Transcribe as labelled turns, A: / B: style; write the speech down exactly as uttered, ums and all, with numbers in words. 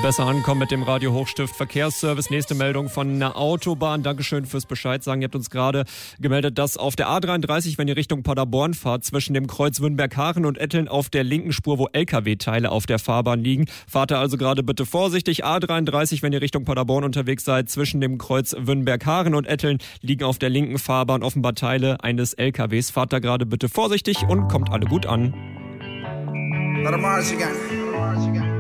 A: Besser ankommen mit dem Radio Hochstift Verkehrsservice. Nächste Meldung von einer Autobahn. Dankeschön fürs Bescheid sagen. Ihr habt uns gerade gemeldet, dass auf der A dreiunddreißig, wenn ihr Richtung Paderborn fahrt, zwischen dem Kreuz Wünnberg-Hachen und Etteln auf der linken Spur, wo L K W-Teile auf der Fahrbahn liegen. Fahrt da also gerade bitte vorsichtig. A dreiunddreißig, wenn ihr Richtung Paderborn unterwegs seid, zwischen dem Kreuz Wünnberg-Hachen und Etteln liegen auf der linken Fahrbahn offenbar Teile eines L K Ws. Fahrt da gerade bitte vorsichtig und kommt alle gut an.
B: Let 'em rise again.